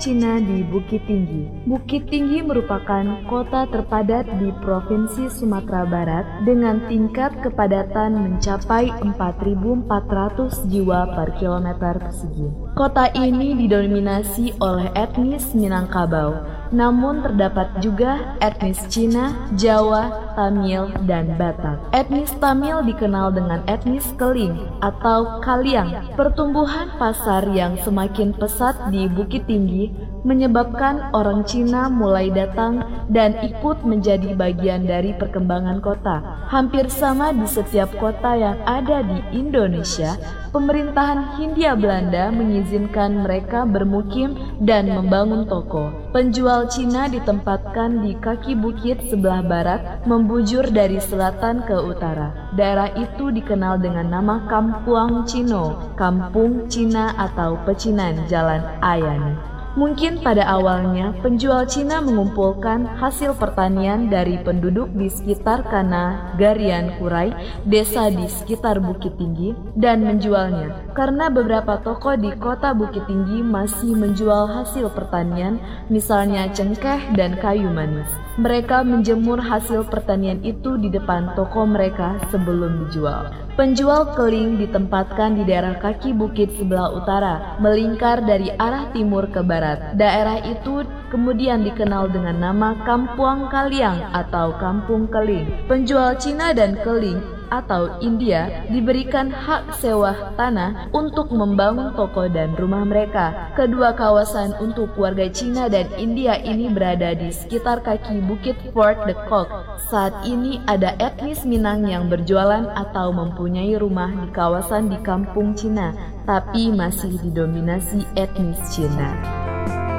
Cina di Bukit Tinggi. Bukit Tinggi merupakan kota terpadat di Provinsi Sumatera Barat dengan tingkat kepadatan mencapai 4.400 jiwa per kilometer persegi. Kota ini didominasi oleh etnis Minangkabau, namun terdapat juga etnis Cina, Jawa, Tamil, dan Batak. Etnis Tamil dikenal dengan etnis Keling atau Kaliang. Pertumbuhan pasar yang semakin pesat di Bukit Tinggi menyebabkan orang Cina mulai datang dan ikut menjadi bagian dari perkembangan kota. Hampir sama di setiap kota yang ada di Indonesia, pemerintahan Hindia Belanda mengizinkan mereka bermukim dan membangun toko. Penjual Cina ditempatkan di kaki bukit sebelah barat, membujur dari selatan ke utara. Daerah itu dikenal dengan nama Kampuang Cino, Kampung Cina atau Pecinan Jalan Ayani. Mungkin pada awalnya penjual Cina mengumpulkan hasil pertanian dari penduduk di sekitar Kana, Garian, Kurai, desa di sekitar Bukit Tinggi, dan menjualnya. Karena beberapa toko di kota Bukit Tinggi masih menjual hasil pertanian, misalnya cengkeh dan kayu manis. Mereka menjemur hasil pertanian itu di depan toko mereka sebelum dijual. Penjual keling ditempatkan di daerah kaki bukit sebelah utara, melingkar dari arah timur ke barat. Daerah itu kemudian dikenal dengan nama Kampuang Kaliang atau Kampung Keling. Penjual Cina dan Keling atau India diberikan hak sewa tanah untuk membangun toko dan rumah mereka. Kedua kawasan untuk warga Cina dan India ini berada di sekitar kaki bukit Fort de Kock. Saat ini ada etnis Minang yang berjualan atau mempunyai rumah di kawasan di Kampung Cina, tapi masih didominasi etnis Cina.